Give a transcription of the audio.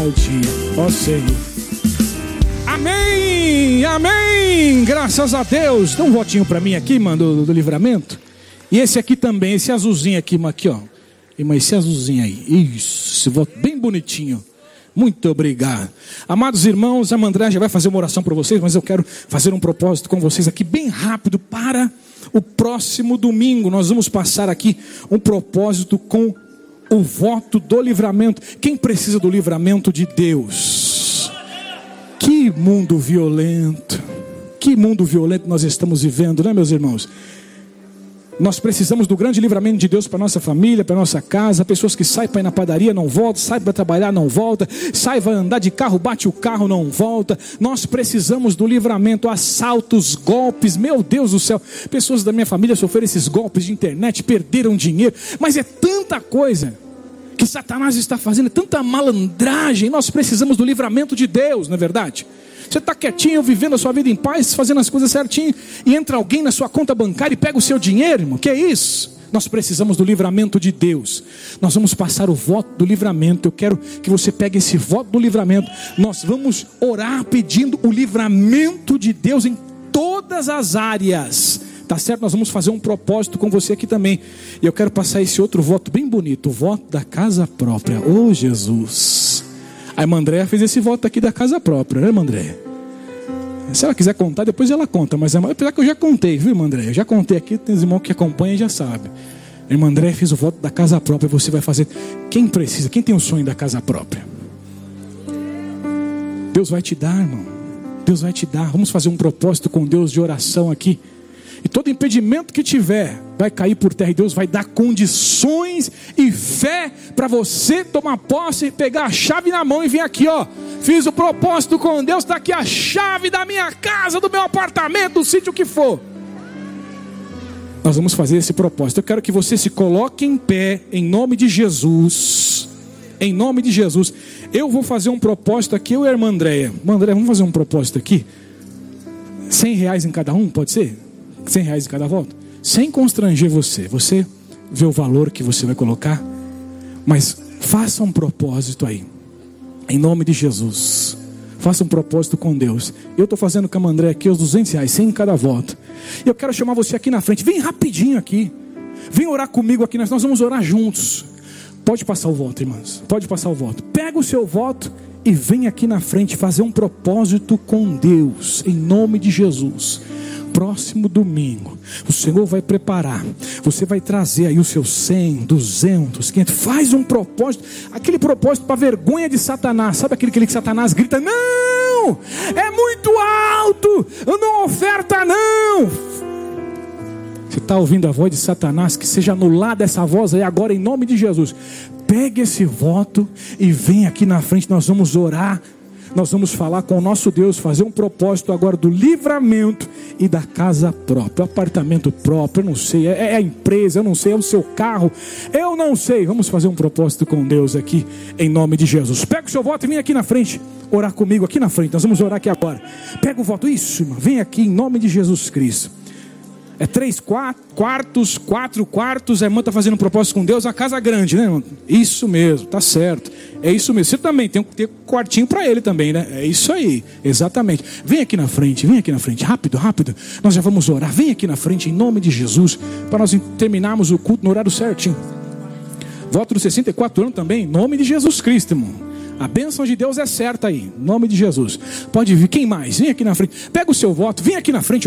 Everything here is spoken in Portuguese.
ao dia, ó Senhor. Amém, amém, graças a Deus. Dá um votinho para mim aqui, mano, do livramento. E esse aqui também, esse azulzinho aqui, ó. Irmã, esse azulzinho aí, isso, esse voto bem bonitinho. Muito obrigado. Amados irmãos, a irmã André já vai fazer uma oração para vocês, mas eu quero fazer um propósito com vocês aqui bem rápido para o próximo domingo. Nós vamos passar aqui um propósito com o voto do livramento. Quem precisa do livramento de Deus? Que mundo violento. Que mundo violento nós estamos vivendo, né, meus irmãos? Nós precisamos do grande livramento de Deus para nossa família, para nossa casa. Pessoas que saem para ir na padaria, não voltam. Saem para trabalhar, não voltam. Saem, vai andar de carro, bate o carro, não volta. Nós precisamos do livramento. Assaltos, golpes, meu Deus do céu. Pessoas da minha família sofreram esses golpes de internet, perderam dinheiro. Mas é tanta coisa que Satanás está fazendo, é tanta malandragem. Nós precisamos do livramento de Deus, não é verdade? Você está quietinho, vivendo a sua vida em paz, fazendo as coisas certinho, e entra alguém na sua conta bancária e pega o seu dinheiro, irmão. Que é isso? Nós precisamos do livramento de Deus. Nós vamos passar o voto do livramento. Eu quero que você pegue esse voto do livramento. Nós vamos orar pedindo o livramento de Deus em todas as áreas. Tá certo? Nós vamos fazer um propósito com você aqui também. E eu quero passar esse outro voto bem bonito, o voto da casa própria. Oh, Jesus! A irmã Andréia fez esse voto aqui da casa própria, né, irmã Andréia? Se ela quiser contar, depois ela conta. Mas apesar que eu já contei, viu, irmã Andréia? Eu já contei aqui, tem os irmãos que acompanham e já sabem. A irmã Andréia fez o voto da casa própria. Você vai fazer. Quem precisa? Quem tem o sonho da casa própria? Deus vai te dar, irmão. Deus vai te dar. Vamos fazer um propósito com Deus de oração aqui. E todo impedimento que tiver vai cair por terra. E Deus vai dar condições e fé para você tomar posse e pegar a chave na mão e vir aqui, ó. Fiz o propósito com Deus, está aqui a chave da minha casa, do meu apartamento, do sítio que for. Nós vamos fazer esse propósito. Eu quero que você se coloque em pé, em nome de Jesus. Em nome de Jesus. Eu vou fazer um propósito aqui, eu e a irmã Andréia. Irmã Andréia, vamos fazer um propósito aqui? R$100 em cada um, pode ser? R$100 em cada voto? Sem constranger você. Você vê o valor que você vai colocar. Mas faça um propósito aí. Em nome de Jesus. Faça um propósito com Deus. Eu estou fazendo com a irmã Andréia aqui os R$200, 100 em cada voto. E eu quero chamar você aqui na frente. Vem rapidinho aqui. Vem orar comigo aqui. Nós vamos orar juntos. Pode passar o voto, irmãos. Pode passar o voto. Pega o seu voto e vem aqui na frente fazer um propósito com Deus. Em nome de Jesus. Próximo domingo, o Senhor vai preparar. Você vai trazer aí os seus 100, 200, 500. Faz um propósito. Aquele propósito para vergonha de Satanás. Sabe aquele que Satanás grita: não, é muito alto, não oferta não. Você está ouvindo a voz de Satanás? Que seja anulada essa voz aí agora em nome de Jesus. Pegue esse voto e vem aqui na frente. Nós vamos orar. Nós vamos falar com o nosso Deus, fazer um propósito agora do livramento e da casa própria, apartamento próprio, eu não sei, é a empresa, eu não sei, é o seu carro, eu não sei. Vamos fazer um propósito com Deus aqui, em nome de Jesus. Pega o seu voto e vem aqui na frente, orar comigo aqui na frente. Nós vamos orar aqui agora. Pega o voto, isso, irmão, vem aqui em nome de Jesus Cristo. É 3 quartos, 4 quartos. A irmã está fazendo um propósito com Deus. A casa grande, né, irmão? Isso mesmo, tá certo. É isso mesmo. Você também tem que ter quartinho para ele também, né? É isso aí, exatamente. Vem aqui na frente, rápido, rápido. Nós já vamos orar. Vem aqui na frente em nome de Jesus, para nós terminarmos o culto no horário certinho. Voto dos 64 anos também, em nome de Jesus Cristo, irmão. A bênção de Deus é certa aí, em nome de Jesus. Pode vir, quem mais? Vem aqui na frente. Pega o seu voto, vem aqui na frente.